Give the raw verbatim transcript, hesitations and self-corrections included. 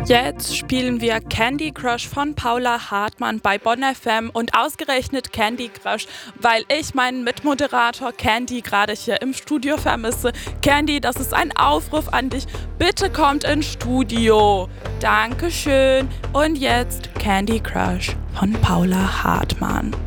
Jetzt spielen wir Candy Crush von Paula Hartmann bei Bonn F M und ausgerechnet Candy Crush, weil ich meinen Mitmoderator Candy gerade hier im Studio vermisse. Candy, das ist ein Aufruf an dich. Bitte kommt ins Studio. Dankeschön. Und jetzt Candy Crush von Paula Hartmann.